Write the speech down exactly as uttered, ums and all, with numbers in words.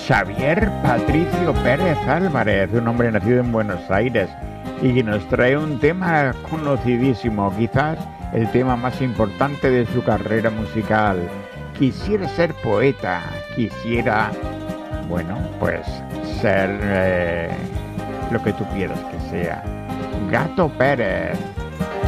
Xavier Patricio Pérez Álvarez, un hombre nacido en Buenos Aires y que nos trae un tema conocidísimo, quizás el tema más importante de su carrera musical. Quisiera ser poeta, quisiera, bueno, pues ser eh, lo que tú quieras que sea. Gato Pérez.